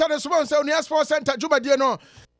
the sponsor Nia Sports Center Jubadi no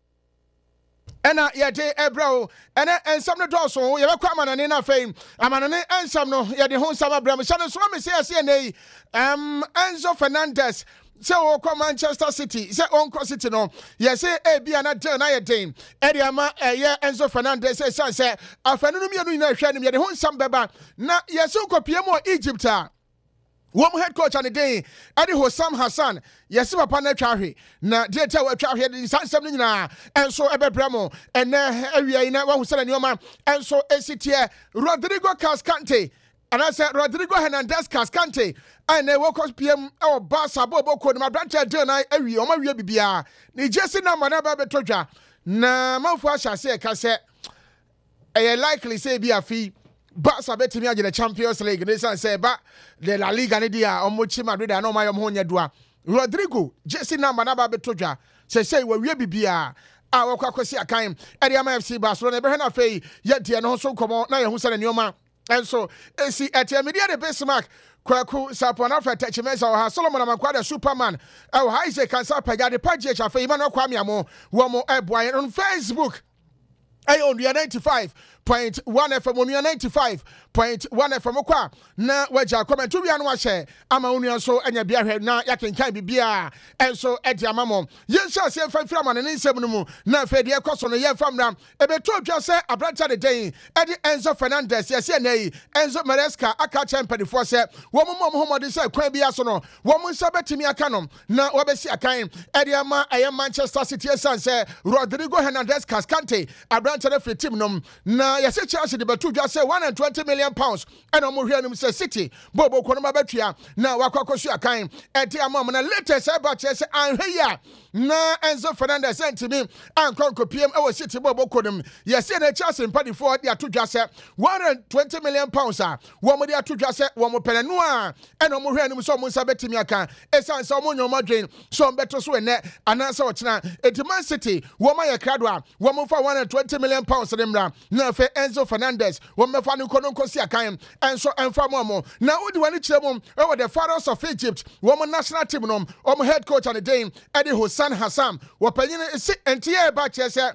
ena yede ebrao ena ensam no doso ye bekwa manane na fame amanane ensam no yede ho nsam abram sha no so me say nei Enzo Fernandez say o kwa Manchester City say on cross City no ye say e bia na deal na ye den e de ama ye Enzo Fernandez say afanu no mienu na hwe ne ye de ho nsam beba na ye say kopie mo Egypt a One head coach on the day, Eddie Hossam Hassan, yes, papa na twahe, na data wa twahe de sansam nyina, and so ebebramo, and area ina wa husana nyoma, and so ACT Rodrigo Cascante, and I said Rodrigo Hernandez Cascante, and they work us PM or Barca Bobo Code, my branch journal area, or my bibia, ni jesse na manaba betoja, na mafwa say kase, I likely say be a fee. Barca bet me the Champions League. They say ba the La Liga ne dia omochi Madrid na my honya doa. Rodrigo Jesse na manaba betoja say we bibia a wakwakwasi akan Ediama FC Barcelona be na fei ye de no so komo na ye hu sane nioma and so esi etia media the Bismarck kwaku sapona fa techemesa ha Solomon Amakwada Superman e ha ise kansa pega de page cha fei ma no kwame amo wo mo eboan on Facebook on 95.1 FM on 95.1 FM kwa na waja comment to no share ama unu so anya bia hwe na yakenkan bibia enso edi amamo yensha se fa fira ma ne nsem no mu na fa de ekoso no ye famra ebeto dwa se abranta de den edi Enzo Fernandez ye se nei Enzo Maresca aka champion se wo mo homode se kwan bia so no wo mo nsa betimi aka no na wo besi akan edi ama Manchester City sanse Rodrigo Hernandez Cascante abranta de free team no na ye se Chelsea de beto dwa se 120 million pounds and I'm here in City Bobo Konoma Betria na wakwakosu akan eti amam na latest about say anhia na Enzo Fernandez sent to me and Konko PM our City Bobo Konum yes na Chelsea party for dia to just 120 million pounds wo mo dia to just wo mo pele no a and I'm here in so mo sabetimi aka esan so mo nyoma dwen so beto so ene anansa ochina eti Man City wo ma ye krado a wo mo fa 120 million pounds demra na fe Enzo Fernandez wo me fa no kono akan and so enfamo na odi wani chirem e the Pharaohs of Egypt woman national team no head coach on the day Eddie Hossam Hassan wo panyin si entie ba chese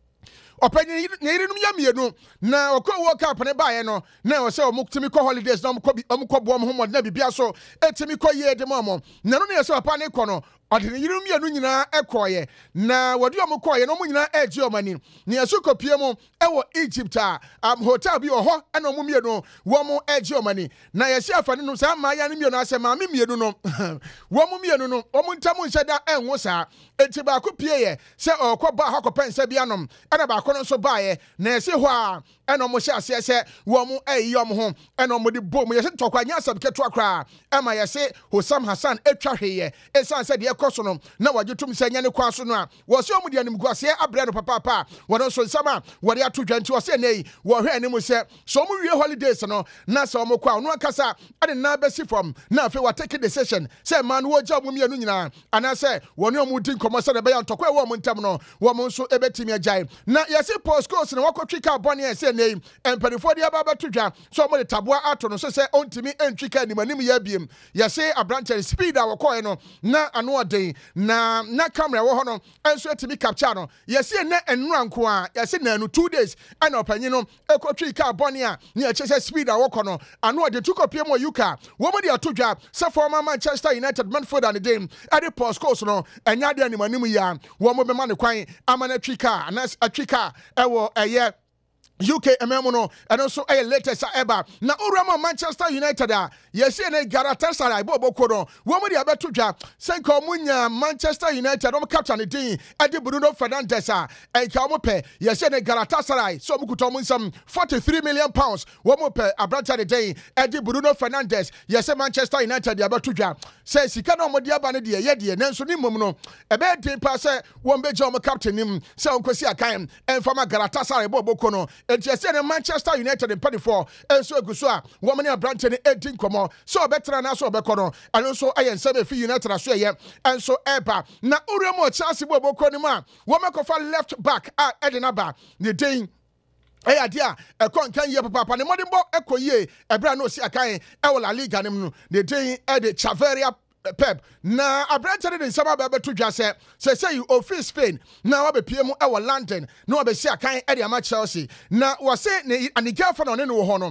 opanyin nyirinum yamienu na okọ World Cup ne baaye no na o se o mutimi ko holidays na omkọ bo mo na bibia so etimi ko ye de mo na no ne se opa ne ko no ɔde ne yirum yenu nyina ekoye na wodi omkoye no mo nyina agi omani ne asukopie mu ewo Egypt a hotel bi oho na mo mienu wo mo agi omani na yesi afane no sa ma ya ne mienu asema me mienu no wo mo mienu no o mo ntamu nhyeda enwo sa enti ba ko pie ye se okɔba ha kɔpensa bi anom na ba ko no so baaye na yesi ho a na mo hye ase se wo mo ayi om ho na mo de bom yesi tokwanya asabketo akra ma yesi Hossam Hassan etwa hweye esan se de koso no na wajetum sanya ne kwaso no a wo se omu de anim guase abre no papa wo so nsama wo de ato dwanti wo se nei wo hwe anim se so mu wie holidays no na se omu kwa no akasa ade na besi from na fe wa take decision se man wo ja omu mienu nyina ana se wo ne omu din komo se de be ya ntokwa wo omu ntam no wo mu so ebetimi agyae na yesi postcodes ne wakotwika bone se nei emperifo de aba batodwa so omu de taboa ato no so se ontimi entwika animanim ya biem yesi abrante speed a wo koe no na ano na camera wo hono enso etimi capture no yesi na enu anko a yesi na enu 2 days ana opanyi no ekotwi ka bone a na yechese speed a wo kono ano de tukopie mo yuka wo mo de atodwa se former Manchester United Manford and the game at the post course no enya de animanim ya wo mo be ma ne kwan amana twika anas atwika ewo eye UK ememono and also a latest eba na urama Manchester United yes na Galatasaray bobo kono wo mo dia betodwa senko munya Manchester United o captain din ade Bruno Fernandes e ka mo pe yes na Galatasaray so mo kuto mo nsam 43 million pounds wo mo pe abranta de din ade Bruno Fernandes yes Manchester United dia betodwa say sika na mo dia ba ne de ye de nanso ni mom no e be din pa say wo mbeje o captain nim say onkosi akan enfama Galatasaray bobo kono enti ese ne Manchester United in 24 enso eguso a wo mane abrante ne 18 komo so betra na so bekono ano so ayense be fi United aso ye enso eba na uremo Chelsea bobo kono ma wo makofa left back a Edenaba ne den dia konkan ye papa ne modimbo ekoye ebra no si akan e wo La Liga nem no ne den e de Chaveria Pep na abrante de nsama ba beto dwa say you office Spain na wa be PM e wo London na wa be si akan e de ama Chelsea na wa say ne aniga fa no ne wo ho no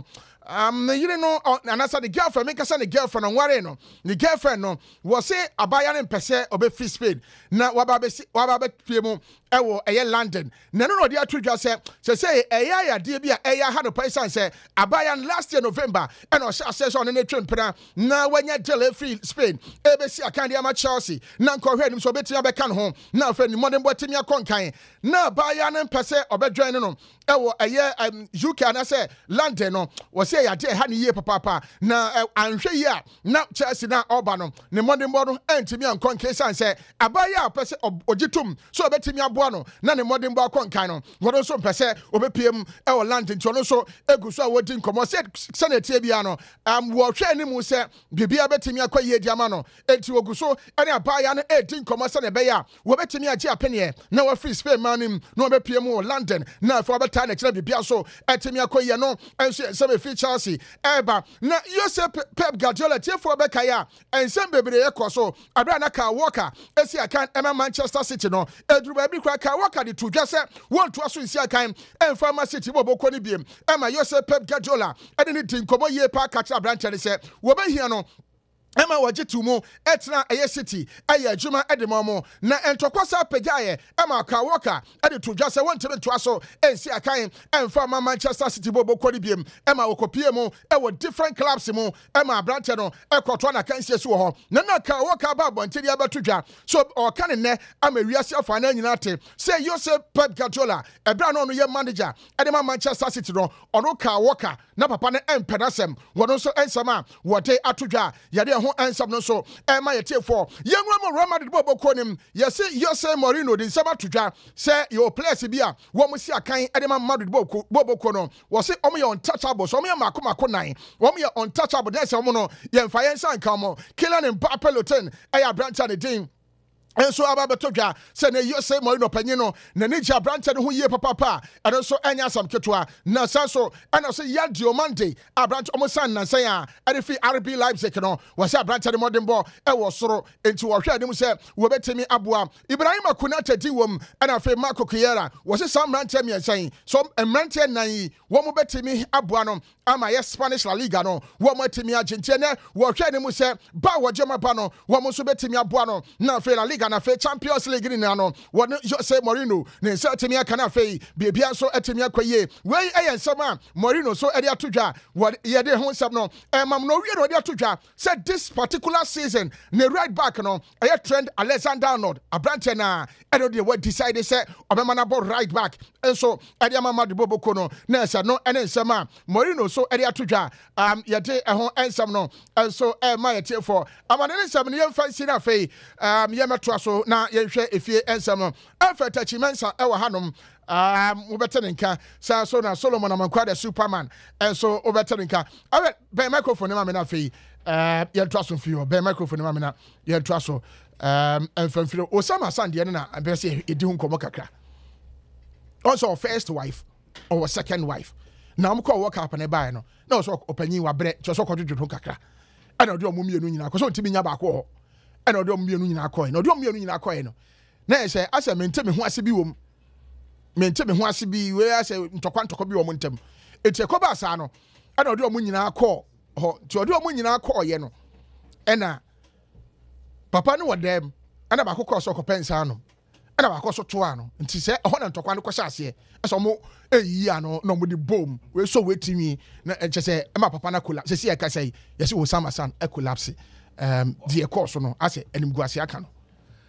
yire no anasa the girlfriend make say the girlfriend on ware no the girlfriend no was say abaya ne mpese obe free Spain na waba be piemu ewo eye London na no dey atudwa say eya de bia eya ha no paisan say abaya last year November and o say so ne twempena na wanya deal free Spain ebe si akan de ama Chelsea na nko hwe nim so betia be kan ho na afre ni modern botimi akonkan na abaya ne mpese obedwan no ewo eye UK na say London no was say yade ha ne ye papa na anhwe yi a na Chelsea na oba no ne modern board entimi ankonkan san say abaya pese ogitum so obetimi no na ne modern boy konkan no wodo so mpese obepiem e wo London to no so egu so awodi nkomo senate bia no wo hwe animu se bibia betimi akoye diama no enti ogu so ene abaya no edi nkomo se ne be ya wo betimi agi apene na wa free Spain manim na obepiem wo London na afo obeta na kira bibia so etimi akoye no enso se be free Chelsea eba na Pep Guardiola tiefo beka ya ensem bebre yekoso abra na ka Walker esi akan ema Manchester City no eduru ba bi ka Walker de to dwa se won to aso isi akan Emfama City boboko ni biem ema Pep Guardiola ede ni tin komo ye pa ka tra branch ne se wo ba hia no Emma wajitumu etna eye City eye adwuma edemamo na entokwasa pegaye Emma ka Walker ede to dwa se wontebe to aso ensi akan Emfama Manchester City boboko ni biem Emma wokopie mu ewo different clubs mu Emma branch no ekoto na kan siesu ho na ka Walker ba bontiri abeto dwa so o kan ne ama wiase afa na nyina te say Pep Guardiola ebra no ye manager edema Manchester City no ono ka Walker na papa ne empedasem wono so ensama wote atodwa yade ho ansam no so ma yete for yenwura mo Real Madrid boboko nim yese Jose Mourinho de nsama atodwa say your players bia wo mo si akan edema Madrid boboko no wo se omo ye untouchable so omo ye makoma nan omo ye untouchable dey say omo no ye mfa ye nsan kan mo Kylian Mbappé Loten aya branch and din enso ababeto dwa se ne Jose Mourinho panyin no na ne gya branch ne ho yie papa eno so anya asam ketwa na sanso ena so Yadio Monday branch omosan na san a ede fi RB Leipzig no wo se branch ne modern ball e wo soro enti wo hwe anim se wo betemi aboa Ibrahima Konate di wom ena fe Marco Chiesa wo se sam branch me san so emrantie nan yi wo mo betemi aboa no ama yes Spanish La Liga no wo mo temi agente ne wo hwe anim se ba wo jema ba no wo mo so betemi aboa no na fe La Liga na fe Champions League ni no won Jose Mourinho ne se atemi aka na fe bibia so atemi akoye we ensama Mourinho so ede atodwa ye de ho nsam no mam no wie no de atodwa said this particular season ne right back no Trent Alexander-Arnold abrante na ede de what decide say obema na ball right back enso ede mama de boboko no na se no ene nsama Mourinho so ede atodwa ye de ho ensam no enso ma ye tie for amane nsam ne ye fancy na fe ye meto so na yenhwe efie ensam no afeta chimensa ewa hanom ubeterinka sa so na Solomon Amankwa the Superman enso ubeterinka awe be microphone ma me na fe yento aso fio be microphone ma me na yento aso enfamfiro Osama Sande na be se edi hu nkomo kakra also first wife or second wife na mko work up na buy no na so opanyin wa bre so kodwodwo kakra ana odi omumienu nyina ko so ntimi nya ba ko ho ana odi omumienu nyina akoy na odi omumienu nyina akoy no na ese asa mentemi ho ase bi wom mentemi ho ase bi we ase ntokwa bi wom ntem eti ekoba asa no ana odi omu nyina akoy ho ti odi omu nyina akoy ye no ena papa no wodem ana ba kokọ so kopensa no ana ba koso to ano nti se ho na ntokwa no kwhya ase ese mo eyi ano no mo di bom we so wetimi na enche se ma papa na kula se se eka sei yesi wo Samasan e collapse the course no ase animguase aka no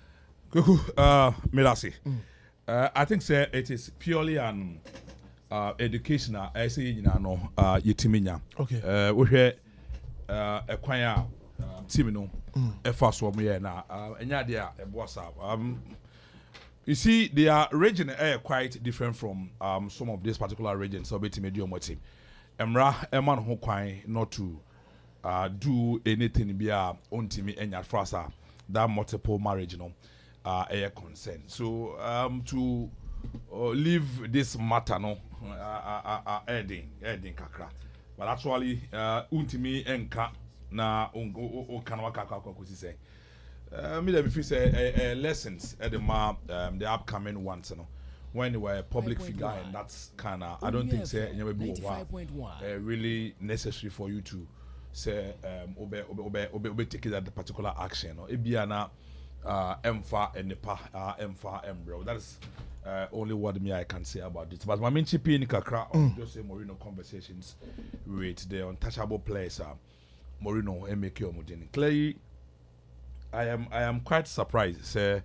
Melasi. I think sir it is purely an educational I say nyina no yetiminya okay we hwe ekwan a team no e fa so mo ye na enya de a eboasa you see their region are quite different from some of these particular regions so betimi di omo team emra eman ho kwan not to do anything bia ontimi enya frasa that multiple marriage no a concern so to leave this matter no ending kakra but actually untimi enka na o kan waka ko si say me da be feel say lessons at the upcoming ones no when you were a public figure and that's kind of I don't think say you be really necessary for you to say obe take that particular action no e bia na emfa enipa emfa embro that is only what me I can say about it. But my main chippy in kakra on Jose Mourinho conversations with the untouchable players Mourinho and make your Mudini. Clearly I am quite surprised say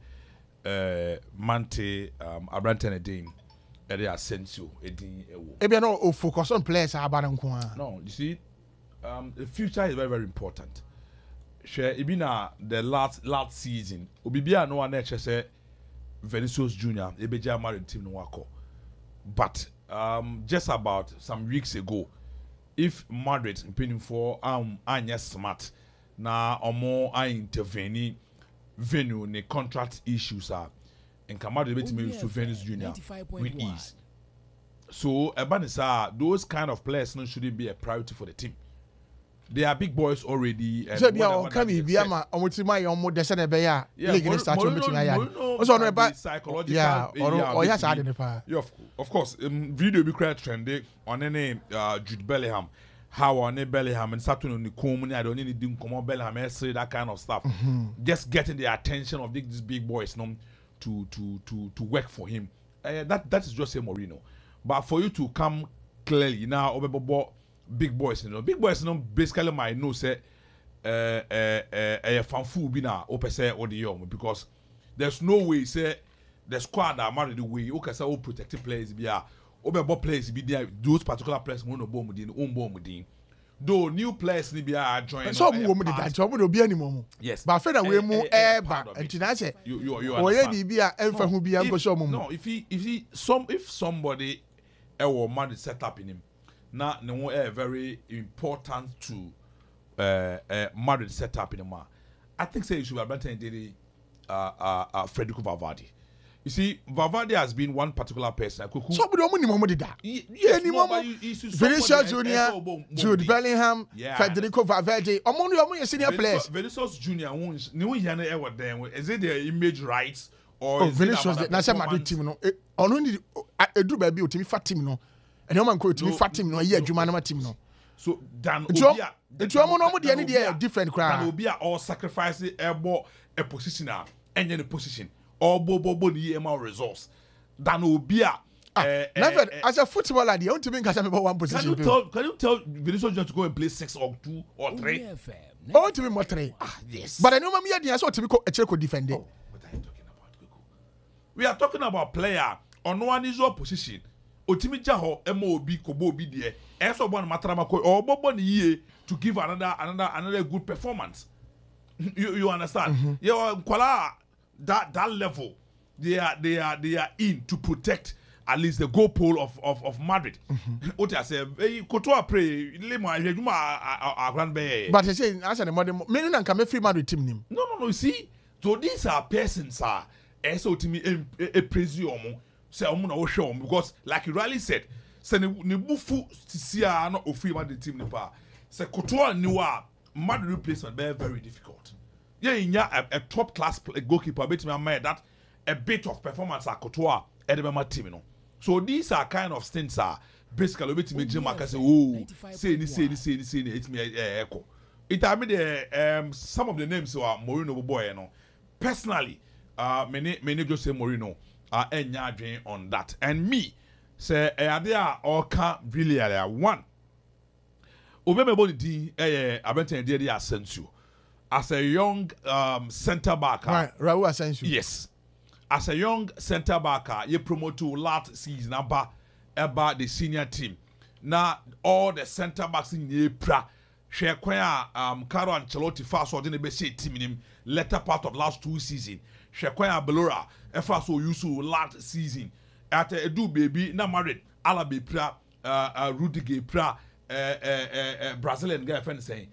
Mante Abrantene Dean Eddie Asensio Eddie Ebi no focus on players about no, you see the future is very, very important. Share Ibina the last season Obibia no one say Vinicius Junior, Ebeja married team no wako. But just about some weeks ago, if Madrid pinning for Anya Smart, na omo I intervene venue ne contract issues are and Kamadu bet me to Vinicius Junior with ease. So Ebanisa, those kind of players no shouldn't be a priority for the team. They are big boys already. So be our come be ama omotima your mo de se na be ya league ni start omotima ya. So no be psychological. Yeah, or yes I dey pa. Of course, video be quite trendy on any Jude Bellingham. How on Bellingham and Saturn on the community, I don't need to come on Bellingham, say that kind of stuff. Just getting the attention of these big boys to work for him. That is just a Mourinho. But for you to come clearly now, big boys, big boys, basically might know say a fanfu bina opese or the young because there's no way say the squad are married the way okay say protective players be Obebo players be there, those particular players won't bomb within, though new players need be join. So we woman that job will be anymore. Yes. But after that we move air back and tonight you be a elfa who be a show. No, if somebody a man set up in him, now no very important to Madrid set up in him. I think say you should have been Federico Valverde. You see, Valverde has been one particular person. So, but no did that. Vinicius Junior, Jude Bellingham, Federico Valverde. Among your senior players. Vinicius Junior, no yana ever there. Is it their image rights or Vinicius? That's a Madrid team. No, only a do baby to me fat team. No, and no man could to me fat team. No, yeah, Jumanama team. No. So Dan Obia, it's almost any different crowd. Dan Obia all sacrificing a position now, and then a position. Or bobo the EMR resource than Obia. Never as a footballer, the only thing I one position. Can you tell Vinicius Junior to go and play 6 or 2 or 3? Oh, to be more 3. Yes. But I know me I saw to be a Chelsea defender. What are you talking about? We are talking about player on one is your position. Otimi Jaho MOB Kobo be there. Eso one Matramako or Bobo ye to give another good performance. You understand? You Kuala that level they are in to protect at least the goal pole of Madrid. What I say, Kotoa pray, but I say, as a modern, many nan come free Madrid team name. No. You see, so these are persons are so to me a presume say omo show because like you rightly said, say ne bufu sia no ofri Madrid team ni pa. Say Kotoa niwa Madrid replacement very difficult. Yeah, a top class goalkeeper, bet me that a bit of performance at Courtois at the team. So these are kind of stints are basically bet me Jim say, oh, say it's me echo. It I mean some of the names are Mourinho boy, Personally, many just say Mourinho are any on that. And me say they are all can't really one. Obeme body abenten dey Asensio. As a young centre back, right, Raul Asensio. Yes, as a young centre back, you promote to last season about the senior team. Now all the centre backs in the pra share Carlo Ancelotti first or the best team in him latter part of last 2 seasons. Share Belora first or Yusu last season. At a do baby na married Alabe pra Rudiger pra Brazilian guy friend saying.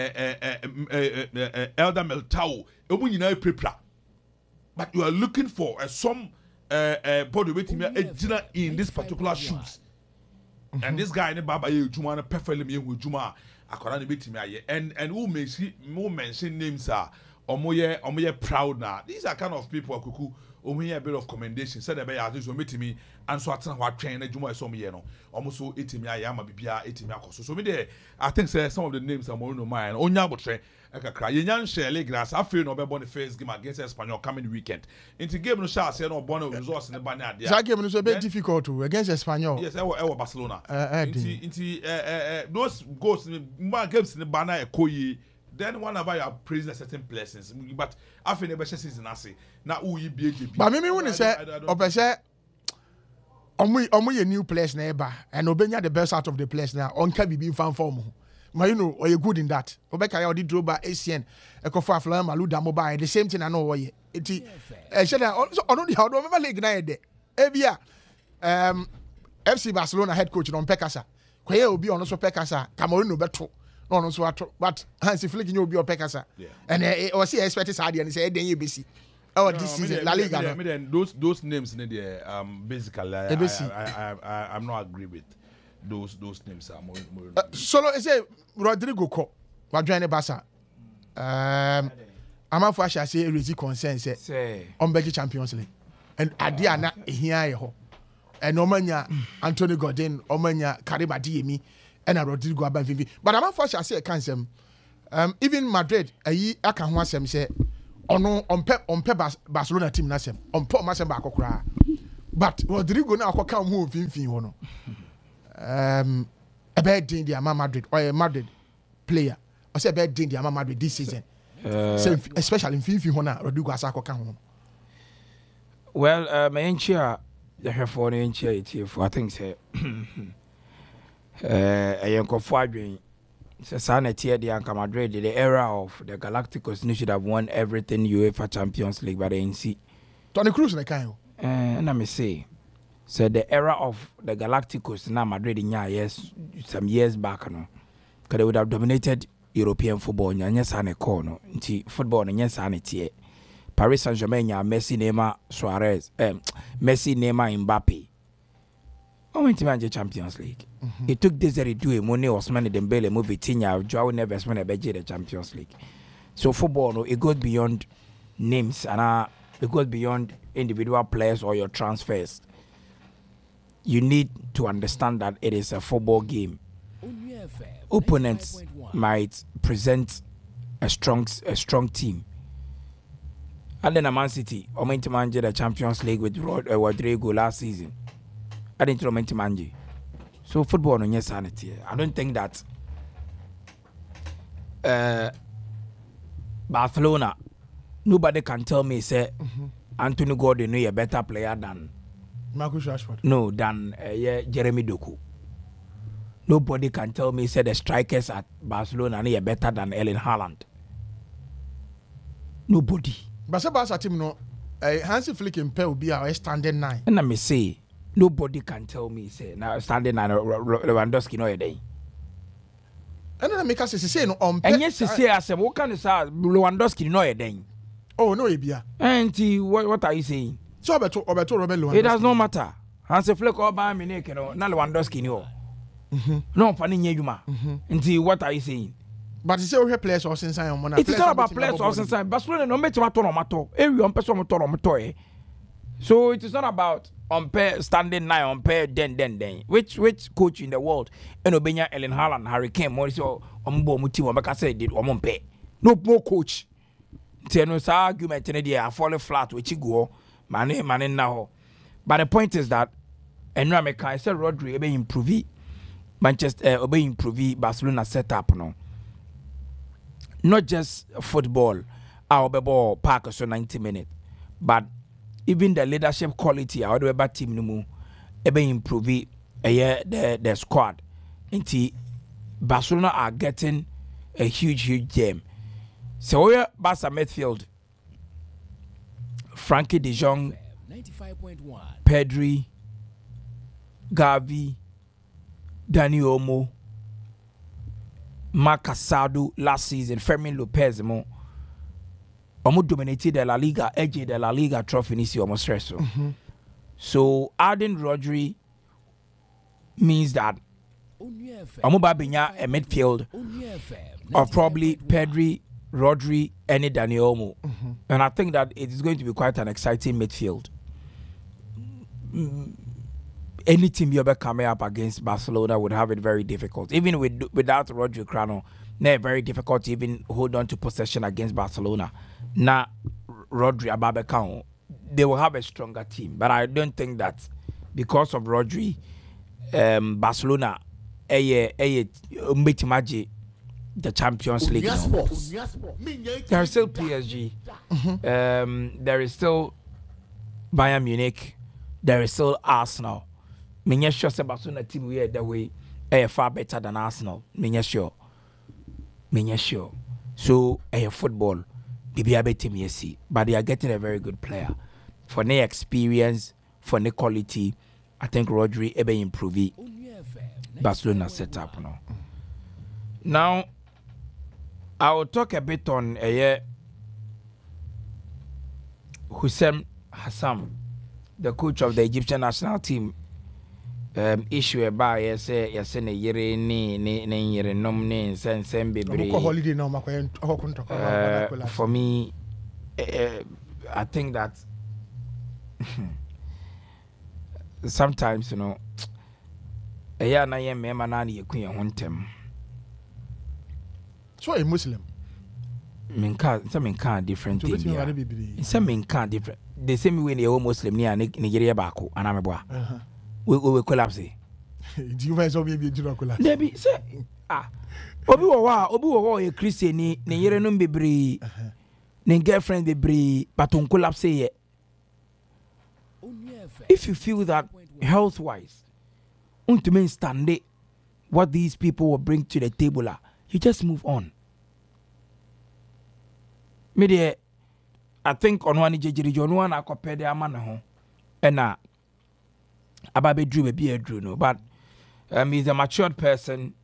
Elder Militao, prepra. But you are looking for some body waiting in this particular shoes. And this guy in the Baba Juma perfectly me with Juma akwara no betimi aye and who mention names are omoye proud na. These are kind of people akuku omo a bit of commendation said be ya so betimi and so atena ho atwen na dwuma so omoye no omo so etimi aye ama bibia etimi akoso. So me there I think say some of the names are more no mind onya botre ekakra yenyan shele grass afei no be born the first game against Espanyol coming weekend into game no sha say no born results in the ban there. That game no so be difficult against Espanyol. Yes, I Barcelona. Those goals more games in the banner ekoyi. Then one about your praising certain blessings, but after the best season, I say now who you be. But me when say, opese, omu new players neighbor, and obenya the best out of the players now. On can be fan form. But you know, are you good in that? Obeka ya odi drove by ACN, Ekofa Flama, Maluda Mobile. The same thing I know. Why it? Said also on the how do remember league na de. Ebia, FC Barcelona head coach on Pekasa. Kwaye obi on so Pekasa. Cameroon no beto. No so but Hansi Flick you be Pekasa. And was he expected Saudi and say then you busy. Oh, this season La Liga. Then those names in there basically I'm not agree with those names are more solo say Rodrigo Ko wa join the Barca. Ama for say Rezi concern say on Belgium Champions League. And adia na ehia ye ho. And omanya Anthony Gordon, omanya Karim Adeyemi and Rodrigo Abanvivi. But I'm for say cancel. Even Madrid ayi aka ho asem say ono on Barcelona team na asem. On po masem ba akokra. But Rodrigo na akoka ho finfin ho no. A bad day the Madrid or a Madrid player. I say a bad day the Madrid this season. So especially in finfin ho na Rodrigo asako kan ho. Well, my enchia the for the enchia for I think say a yanko adwin say sanity the Anca Madrid the era of the Galacticos should have won everything UEFA Champions League, but they didn't see Toni Kroos na kan ho. And I may say so the era of the Galacticos now Madrid yes some years back no because they would have dominated European football nya sane call no nti football nya sane tie Paris Saint-Germain nya Messi Neymar Suarez Messi Neymar Mbappe went to manage Champions League. It took Desiree Doué, Moné Ousmane Dembele, Vitinha, Joao Neves when they the Champions League. So football no, it goes beyond names and it goes beyond individual players or your transfers. You need to understand that it is a football game. Opponents might present a strong team. And then Man City, I went to manage the Champions League with Rodrigo last season. I didn't mean to manage. So football no yes sanity. I don't think that Barcelona, nobody can tell me say Anthony Gordon is a better player than Marcus Rashford. No, than Jeremy Doku. Nobody can tell me say the strikers at Barcelona are better than Erling Haaland. Nobody. But Barca team no Hansi Flick in Pep will be our standing 9. And I may say nobody can tell me say now standing 9 Lewandowski no day. And then make us say no on and yes say as what can say Lewandowski no day. Oh no ebia. And what are you saying? So Roberto Lewandowski. It does not matter. Hansi Flick or by me no na Lewandowski no. No funny nyejuma. Nti what are you saying? But you say we players or since I am it is not about players or since I Barcelona no make matter. Every on person motor. So it is not about on pair standing 9 on pair then. Which coach in the world and Obenya Erling Haaland Harry Kane more so ombo muti o make say did on pair. No coach. Tell us argument in the fall flat which go man now. But the point is that Enrique I said Rodri be improve Manchester obey improve Barcelona setup no. Not just football, our ball park so 90 minutes, but even the leadership quality our the team no more ebe improve the squad. Until Barcelona are getting a huge game. So we Barca midfield, Frankie De Jong, 95.1, Pedri, Gavi, Dani Olmo, Marc Casado last season, Fermin Lopez mo dominated the La Liga, edged the La Liga trophy this year almost stress. So adding Rodri means that Omuba Binya a midfield of probably Pedri, Rodri, and Dani Olmo. And I think that it is going to be quite an exciting midfield. Any team you ever coming up against Barcelona would have it very difficult. Even without Rodri Crano, they're very difficult to even hold on to possession against Barcelona. Now, Rodri Ababekano, they will have a stronger team. But I don't think that because of Rodri, Barcelona, the Champions League. There is still PSG. There is still Bayern Munich. There is still Arsenal. I'm sure Barcelona team we are that way far better than Arsenal. I'm sure. So football, BBA team yes, but they are getting a very good player for their experience, for their quality. I think Rodri ebe improve Barcelona setup now. Now, I will talk a bit on Hussein Hassan, the coach of the Egyptian national team. Issue about yes ne yere ni yere nom ne sen bebre. Holiday no For me, I think that sometimes you know na ye mema na ye kun ye hontem. So a Muslim. Minka different thing. Some minka different. The same way the Muslim near Nigeria bako and I'm a boy. We collapse. Do you guys all be collapse? Debbie say Obi wa a Christian ni yere no bebre ni girlfriend bebre but on collapse ye. If you feel that health wise to stand it, what these people will bring to the table, you just move on. Me I think on one jejiri on one I compare the man ho and ababe drew be a drew no, but he's a matured person.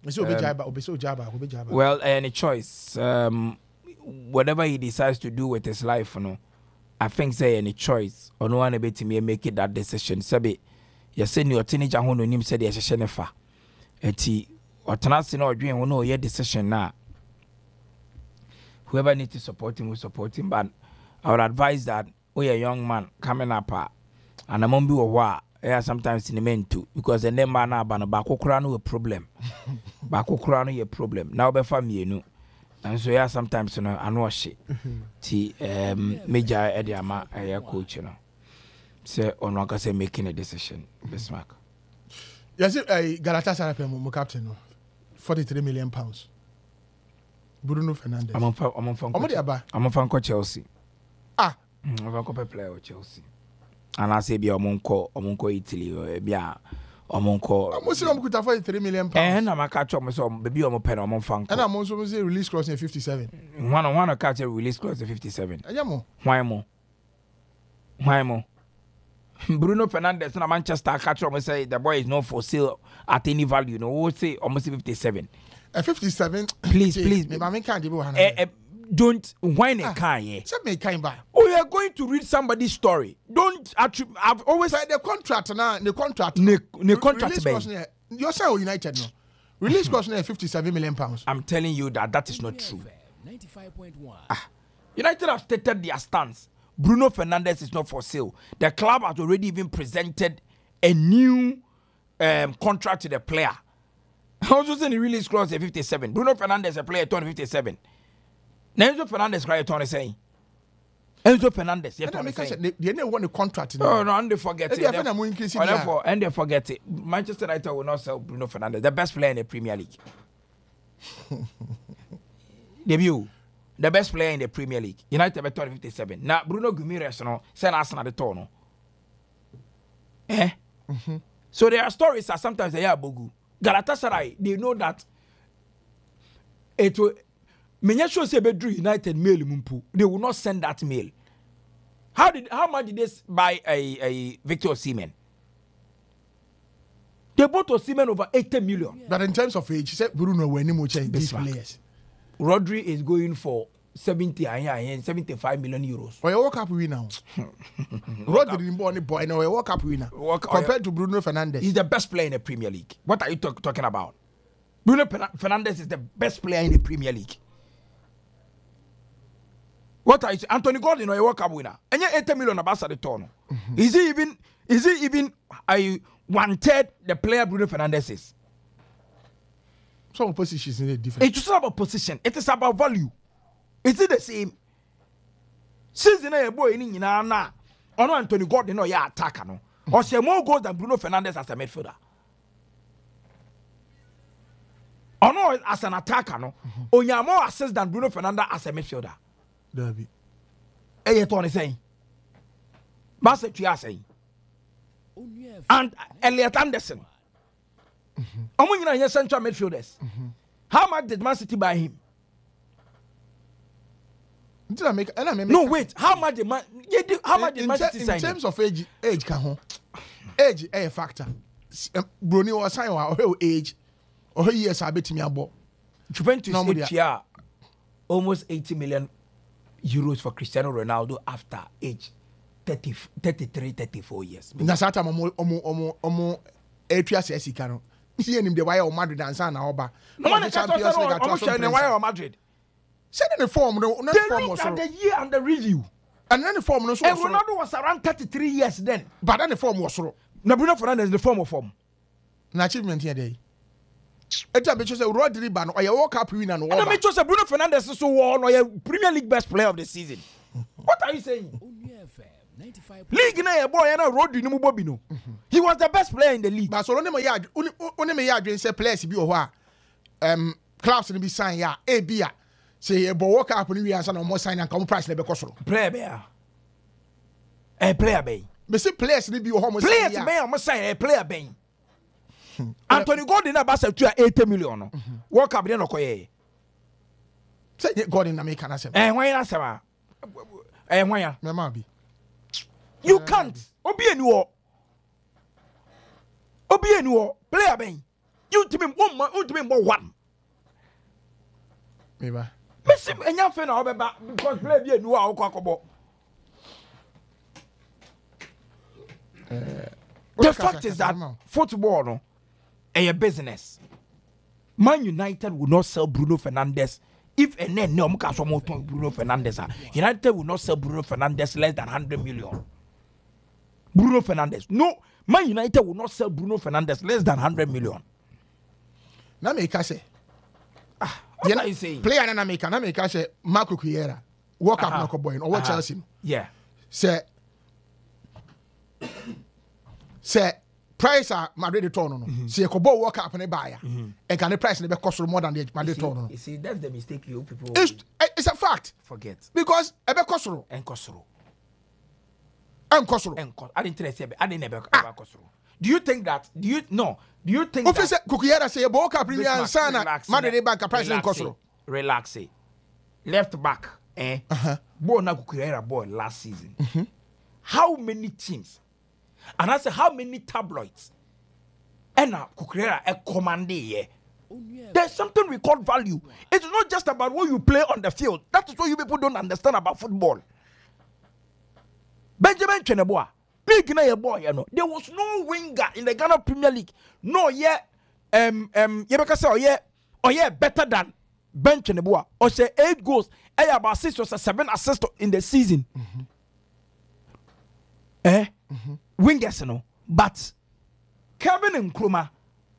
Well, any choice, whatever he decides to do with his life, you know, I think say any choice on one a bit to me make it that decision. Sabi, you say your teenager who nim said yes shenefa. Eti otanasi no dream no your decision now. Whoever needs to support him will support him, but I would advise that we a young man coming up and I'm on be sometimes in the men too because the name man ban bakokrano a problem. Bakokrano a problem. Now be family no. And so sometimes you know I know shit. Ti major Ediama a coach you know. Say on one say making a decision. Bismarck. Yes, Galatasaray mo captain no. £43 million. Bruno Fernandes. I'm a fan Chelsea. I'm a fan player of Chelsea. And I say be omonko Italy or be omonko. I'm also could afford £3 million. And I'm a catch up myself, baby on pen on fan. And I'm also say release clause in 57. One catch a release clause in 57. Why more? Bruno Fernandes and Manchester catch up say the boy is not for sale at any value. No, we'll say almost 57. 57. Please. Don't whine a car. Oh, you are going to read somebody's story. Don't attribute. I've always said the contract now. The contract. You're so United no. Release cost £57 million. I'm telling you that is not true. 95.1. United have stated their stance. Bruno Fernandes is not for sale. The club has already even presented a new contract to the player. I was just saying the release clause at 57. Bruno Fernandes a player turn 57. Enzo Fernandes cry turn saying. Enzo Fernandes they don't want the contract. No, and they forget it. And they forget it. Manchester United will not sell Bruno Fernandes, the best player in the Premier League. Debut. The best player in the Premier League. United be turn 57. Now Bruno Guimaraes no send Arsenal the turn. So there are stories that sometimes they are bogu. Galatasaray, they know that it will Menyesho say Bedru United mail mumpu. They will not send that mail. How much did they buy a Victor Osimhen? They bought Osimhen over 80 million. But in terms of age, said Bruno when these players. Rodri is going for 75 million euros. Or a World Cup winner. Rodri didn't born a boy, no a World Cup winner. Compared to Bruno Fernandes. He's the best player in the Premier League. What are you talking about? Bruno Fernandes is the best player in the Premier League. What are you saying? Anthony Gordon or a World Cup winner? And yet 80 million about the turn. Is he even a 1/3 the player Bruno Fernandes is? Some positions in a different. It's not about position. It is about value. Is it the same? Season a boy in na. Ono Anthony Gordon or ya attacker no. Or say more goals than Bruno Fernandes as a midfielder. Ono as an attacker no. Onya more assists than Bruno Fernandes as a midfielder. Derby. Eye Tony saying. Basse Tia saying. And Elliot Anderson. Omo nyina here central midfielders. How much did Man City buy him? No, wait. How much did Man City sign him? In terms of age can ho. Age a factor. Brony was sign or age or years I bet me about. Juventus no, almost 80 million euros for Cristiano Ronaldo after age 33, 34 years. That's that time omo Atria Sesika no. See him the wire of Madrid and San Oba. No one Champions League at the wire of Madrid. Send in the form no form was the year and the review. And then the form no so. And Ronaldo was around 33 years then. But then the form was so. Na Bruno Fernandes the form. Na achievement here dey. Eta be chose Rodri ban or your World Cup winner no. Na me chose Bruno Fernandes so won or your Premier League best player of the season. What are you saying? League na your boy na Rodri no Bobby no. He was the best player in the league. But so only me yard say players bi o ho clubs ni bi sign ya e bia say e bo World Cup ni wi ansa na mo sign and come price na be cost. Player be. Player be. Me say players ni bi o ho mo sign ya. Players be mo sign player be. Anthony Gordon na basa to 80 million no. World Cup dey no koye. Say Gordon na make an asem. Hwan na asem a? Hwan ya? Me ma bi. You can't. Obi enu player ben. You to me one. Me ba. Me sim enya fe na obeba because player bi enu a akobo. The fact is that football no a business. Man United will not sell Bruno Fernandes if and then no Bruno Fernandes. United will not sell Bruno Fernandes less than 100 million. Bruno Fernandes. No, Man United will not sell Bruno Fernandes less than 100 million. Na me ka say. What are you saying? Player na me ka say Marco Chiesa. World Cup no ko boy or Chelsea. Yeah. Say price Madrid turn no. Say ko bo World Cup ne buy ya. And can the price ne be cost more than the Madrid turn no. You see that's the mistake you people. It's a fact. Forget. Because e be cost ro. En kosoro. I didn't tell you. I didn't ever kosoro. Do you think that? Do you think that? Officer Kukiera say World Cup Premier and Sana Madrid bank price in kosoro. Relax. Left back. Boy na Kukiera boy last season. How many teams? And I say how many tabloids? And now Kukiera a commandee. There's something we call value. It's not just about what you play on the field. That is what you people don't understand about football. Benjamin Cheneboa, big na boy, you know. There was no winger in the Ghana Premier League. No, better than Ben Cheneboa. Or say 8 goals, about 6 or 7 assists in the season. Wingers, you know. But Kevin Nkrumah,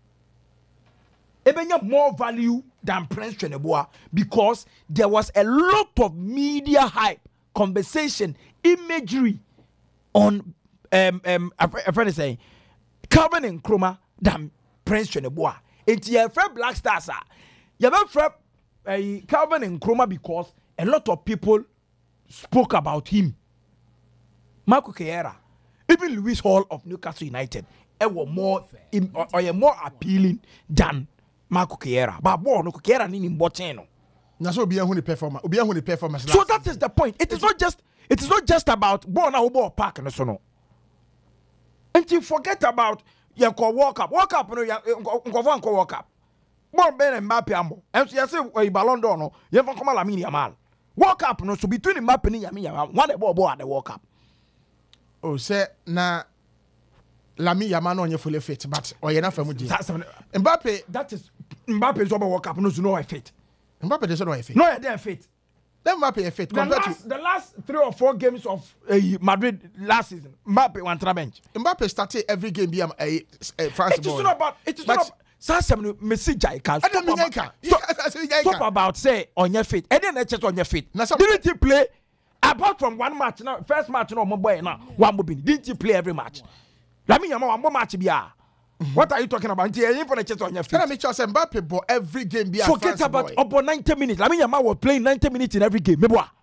even more value than Prince Cheneboa because there was a lot of media hype, conversation, imagery on a friend is saying Calvin Nkrumah than Prince Cheneboa. It's your friend Black Stars. You have friend Calvin Nkrumah because a lot of people spoke about him. Marco Chiesa, even Lewis Hall of Newcastle United, were more appealing than Marco Chiesa. But boy, no Chiesa ni mboteno. Na so obi ehun the performance. So that is the point. It is not just about born a ball park and so no. And you forget about your World Cup. World Cup no World Cup. Born Ben Mbappe ambo. And you say a Ballon d'Or no, you come Lamine Yamal. World Cup no so between Mbappe and Yamal, one ball at the World Cup. Oh, say na Lamine Yamal no fully fit, but or you not Mbappe. That is Mbappe is over World Cup, no fit. Mbappe is not fit. No, they're fit. Then Mbappe fit. The last 3 or 4 games of Madrid last season, Mbappe went to the bench. Mbappe started every game. France. It is not about. It is not about. Some message I can stop about say on your feet. And then I just on your feet. Didn't you play apart from one match now? First match no boy now. One mobile. Didn't you play every match? Let me one more match be. What are you talking about? You for the chest on your feet. Let me just say Mbappe bought every game. Forget about 90 minutes. Let me was playing 90 minutes in every game.